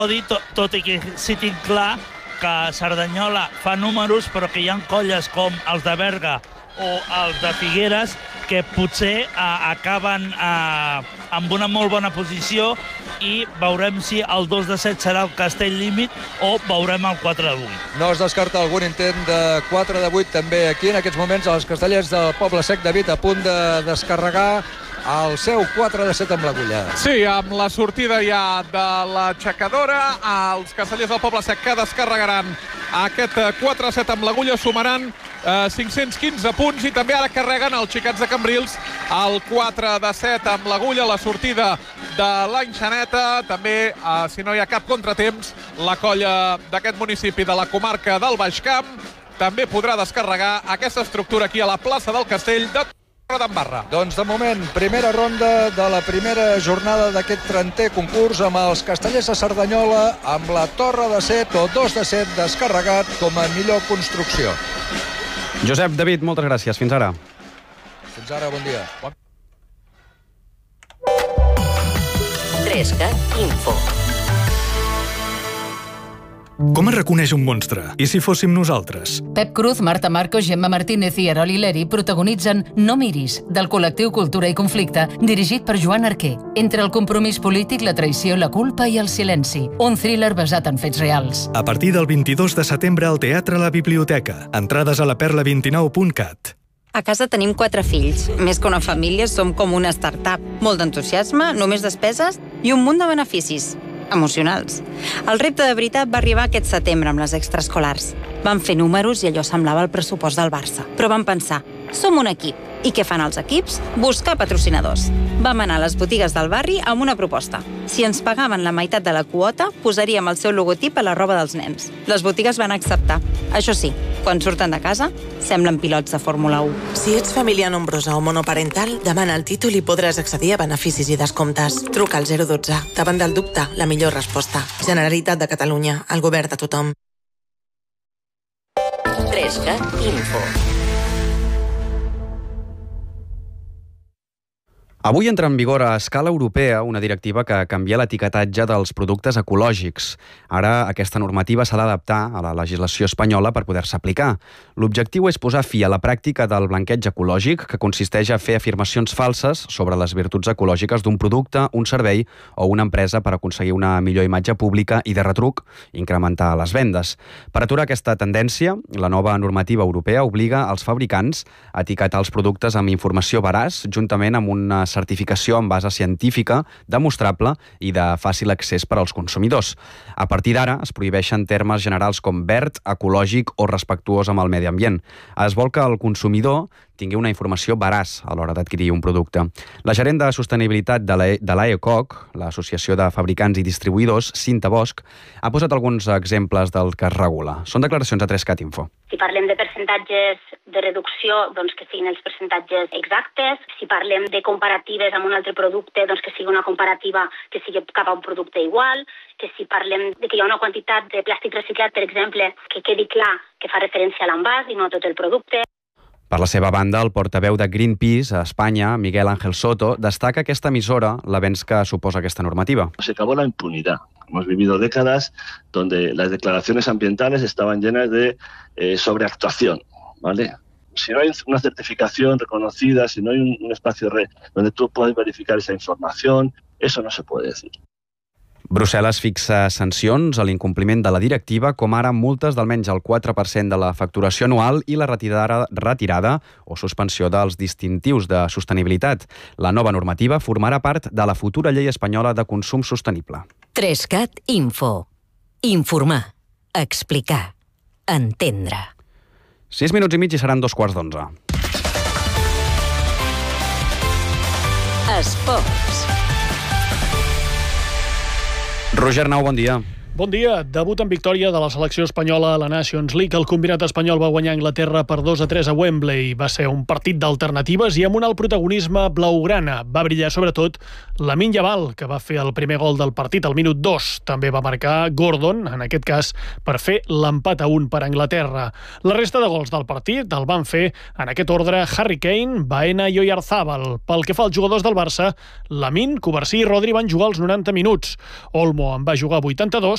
tot i que sí tinc clar que Cerdanyola fa números, però que hi ha colles com els de Berga o els de Figueres que potser acaben amb una molt bona posició i veurem si el 2-7 serà el castell límit o veurem el 4-8. No es descarta algun intent de 4-8 també aquí en aquests moments els castellers del Poble Sec. David, a punt de descarregar el seu 4-7 amb l'Agulla. Sí, amb la sortida ja de l'aixecadora, els castellers del Poble Sec que descarregaran aquest 4-7 amb l'Agulla sumaran 515 punts i també ara carreguen els xicats de Cambrils el 4-7 amb l'Agulla, la sortida de l'Enxaneta. També, si no hi ha cap contratemps, la colla d'aquest municipi de la comarca del Baix Camp també podrà descarregar aquesta estructura aquí a la plaça del Castell de d'Embarra. Doncs de moment, primera ronda de la primera jornada d'aquest 30è concurs amb els castellers de Cerdanyola amb la torre de 7 o 2-7 descarregat com a millor construcció. Josep, David, moltes gràcies. Fins ara. Fins ara, bon dia. 3CAT Info. Com es reconeix un monstre? I si fóssim nosaltres? Pep Cruz, Marta Marcos, Gemma Martínez i Erol Hileri protagonitzen No miris, del col·lectiu Cultura i Conflicte, dirigit per Joan Arquer. Entre el compromís polític, la traïció, la culpa i el silenci. Un thriller basat en fets reals. A partir del 22 de setembre al Teatre La Biblioteca. Entrades a laperla29.cat. A casa tenim 4 fills. Més que una família, som com una startup. Molt d'entusiasme, només despeses i un munt de beneficis emocionals. El repte de veritat va arribar aquest setembre amb les extraescolars. Vam fer números i allò semblava el pressupost del Barça. Però vam pensar, som un equip. I què fan els equips? Buscar patrocinadors. Vam anar a les botigues del barri amb una proposta. Si ens pagaven la meitat de la quota, posaríem el seu logotip a la roba dels nens. Les botigues van acceptar. Això sí, quan surten de casa, semblen pilots de Fórmula 1. Si ets família nombrosa o monoparental, demana el títol i podràs accedir a beneficis i descomptes. Truca al 012. Davant del dubte, la millor resposta. Generalitat de Catalunya, el govern de tothom. 3CAT Info. Avui entra en vigor a escala europea una directiva que canvia l'etiquetatge dels productes ecològics. Ara aquesta normativa s'ha d'adaptar a la legislació espanyola per poder-se aplicar. L'objectiu és posar fi a la pràctica del blanqueig ecològic, que consisteix a fer afirmacions falses sobre les virtuts ecològiques d'un producte, un servei o una empresa per aconseguir una millor imatge pública i, de retruc, incrementar les vendes. Per aturar aquesta tendència, la nova normativa europea obliga els fabricants a etiquetar els productes amb informació veraç, juntament amb una certificació en base científica, demostrable i de fàcil accés per als consumidors. A partir d'ara es prohibeixen termes generals com verd, ecològic o respectuós amb el medi ambient. Es vol que el consumidor tingui una informació veraç a l'hora d'adquirir un producte. La gerent de sostenibilitat de l'AECOC, l'Associació de Fabricants i Distribuïdors, Cinta Bosch, ha posat alguns exemples del que es regula. Són declaracions a 3CAT Info. Si parlem de percentatges de reducció, doncs que siguin els percentatges exactes. Si parlem de comparatives amb un altre producte, doncs que sigui una comparativa que sigui cap a un producte igual. Que si parlem de que hi ha una quantitat de plàstic reciclat, per exemple, que quedi clar que fa referència a l'envàs i no a tot el producte. Per la seva banda, el portaveu de Greenpeace a Espanya, Miguel Ángel Soto, destaca aquesta emissora l'avenç que suposa aquesta normativa. Se acabó la impunidad. Hemos vivido décadas donde las declaraciones ambientales estaban llenas de sobreactuación, ¿vale? Si no hay una certificación reconocida, si no hay un espacio donde tú puedes verificar esa información, eso no se puede decir. Brussel·les fixa sancions a l'incompliment de la directiva, com ara multes d'almenys el 4% de la facturació anual i la retirada o suspensió dels distintius de sostenibilitat. La nova normativa formarà part de la futura llei espanyola de consum sostenible. 3CAT Info. Informar, explicar, entendre. 6 minuts i mig i seran 2:15. Esports. Roger Nau, bon dia. Bon dia. Debut en victòria de la selecció espanyola a la Nations League. El combinat espanyol va guanyar Anglaterra per 2-3 a Wembley. Va ser un partit d'alternatives i amb un alt protagonisme blaugrana. Va brillar sobretot Lamine Yamal, que va fer el primer gol del partit al minut 2. També va marcar Gordon, en aquest cas per fer l'empat a 1 per Anglaterra. La resta de gols del partit el van fer en aquest ordre Harry Kane, Baena i Oyarzábal. Pel que fa als jugadors del Barça, Lamine, Covarsí i Rodri van jugar els 90 minuts. Olmo en va jugar 82